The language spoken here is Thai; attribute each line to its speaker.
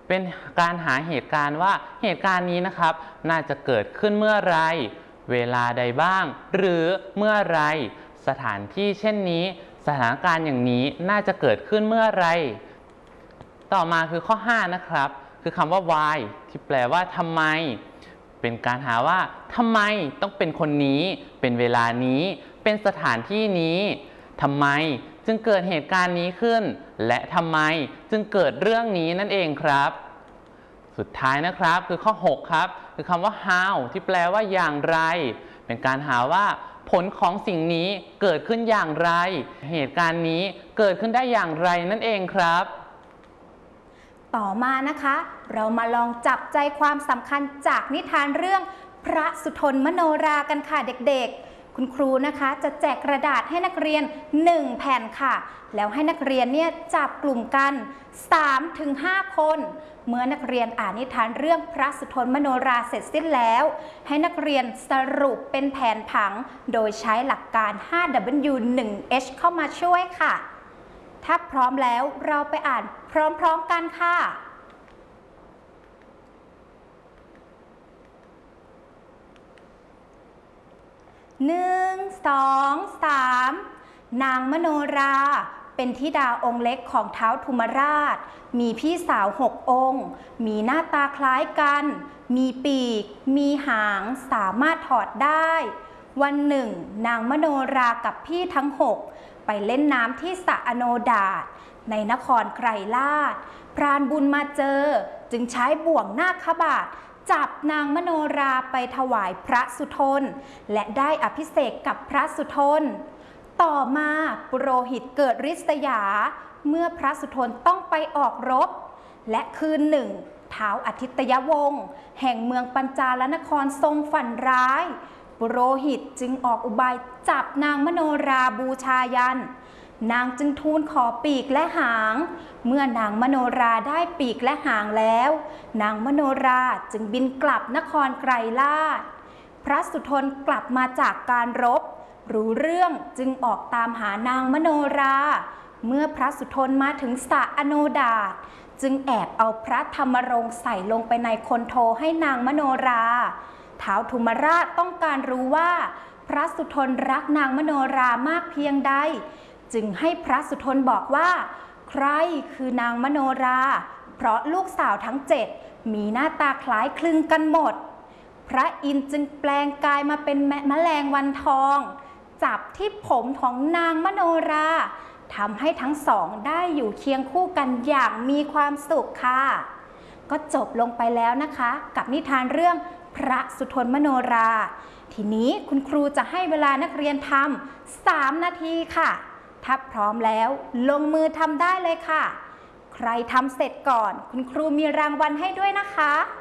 Speaker 1: เป็นการหาเหตุการณ์ว่าเหตุการณ์นี้นะครับน่าจะเกิดขึ้นเมื่อไรเวลาใดบ้างหรือเมื่อไรสถานที่เช่นนี้สถานการณ์อย่างนี้น่าจะเกิดขึ้นเมื่อไรต่อมาคือข้อ5นะครับคือคำว่า why ที่แปลว่าทำไมเป็นการหาว่าทำไมต้องเป็นคนนี้เป็นเวลานี้เป็นสถานที่นี้ทำไมจึงเกิดเหตุการณ์นี้ขึ้นและทำไมจึงเกิดเรื่องนี้นั่นเองครับสุดท้ายนะครับคือข้อ6ครับคือคำว่า how ที่แปลว่าอย่างไรเป็นการหาว่าผลของสิ่งนี้เกิดขึ้นอย่างไรเหตุการณ์นี้เกิดขึ้นได้อย่างไรนั่นเองครับ
Speaker 2: ต่อมานะคะเรามาลองจับใจความสำคัญจากนิทานเรื่องพระสุทนมโนรากันค่ะเด็กๆคุณครูนะคะจะแจกกระดาษให้นักเรียน1แผ่นค่ะแล้วให้นักเรียนเนี่ยจับกลุ่มกัน 3-5 คนเมื่อนักเรียนอ่านนิทานเรื่องพระสุทนมโนราเสร็จสิ้นแล้วให้นักเรียนสรุปเป็นแผนผังโดยใช้หลักการ 5W1H เข้ามาช่วยค่ะถ้าพร้อมแล้วเราไปอ่านพร้อมๆกันค่ะ1 2 3นางมโนราเป็นธิดาองค์เล็กของท้าวธุมราชมีพี่สาว6 องค์มีหน้าตาคล้ายกันมีปีกมีหางสามารถถอดได้วันหนึ่งนางมโนรากับพี่ทั้ง6ไปเล่นน้ำที่สระอโนดาตในนครไกรลาศพรานบุญมาเจอจึงใช้บ่วงนาคบาทจับนางมโนราไปถวายพระสุทนและได้อภิเษกกับพระสุทนต่อมาปุโรหิตเกิดริษยาเมื่อพระสุทนต้องไปออกรบและคืนหนึ่งท้าวอทิตยวงศ์แห่งเมืองปัญจาลนครทรงฝันร้ายปุโรหิตจึงออกอุบายจับนางมโนราบูชายันนางจึงทูลขอปีกและหางเมื่อนางมโนราได้ปีกและหางแล้วนางมโนราจึงบินกลับนครไกรลาศพระสุทนกลับมาจากการรบรู้เรื่องจึงออกตามหานางมโนราเมื่อพระสุทนมาถึงสระอโนดาตจึงแอบเอาพระธรรมรงค์ใส่ลงไปในคนโทให้นางมโนราท้าวธุมราชต้องการรู้ว่าพระสุทนรักนางมโนรามากเพียงใดจึงให้พระสุทนบอกว่าใครคือนางมโนราเพราะลูกสาวทั้ง7มีหน้าตาคล้ายคลึงกันหมดพระอินทร์จึงแปลงกายมาเป็นแมลงวันทองจับที่ผมของนางมโนราทำให้ทั้งสองได้อยู่เคียงคู่กันอย่างมีความสุขค่ะก็จบลงไปแล้วนะคะกับนิทานเรื่องพระสุทนมโนราทีนี้คุณครูจะให้เวลานักเรียนทำ3 นาทีค่ะถ้าพร้อมแล้วลงมือทำได้เลยค่ะใครทำเสร็จก่อนคุณครูมีรางวัลให้ด้วยนะคะ